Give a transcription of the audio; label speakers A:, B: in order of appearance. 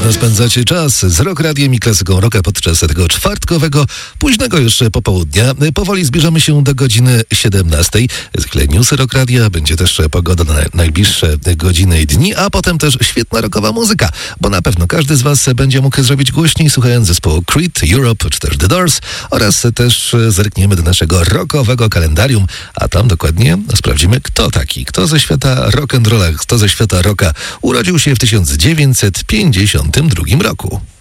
A: można spędzać czas z Rock Radiem i klasyką rocka podczas tego czwartkowego, późnego już popołudnia. Powoli zbliżamy się do godziny 17. Za chwilę newsy Rock Radia, będzie też pogoda na najbliższe godziny i dni, a potem też świetna rockowa muzyka, bo na pewno każdy z Was będzie mógł zrobić głośniej, słuchając zespołu Creed, Europe czy też The Doors, oraz też zerkniemy do naszego rockowego kalendarium, a tam dokładnie sprawdzimy, kto ze świata rock'n'rolla, kto ze świata rocka urodził się w 1952 roku.